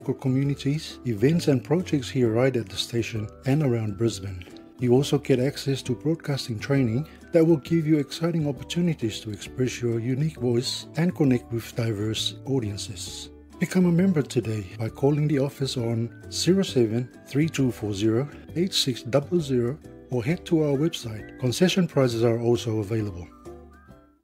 local communities, events and projects here right at the station and around Brisbane. You also get access to broadcasting training that will give you exciting opportunities to express your unique voice and connect with diverse audiences. Become a member today by calling the office on 07 3240 8600 or head to our website. Concession prices are also available.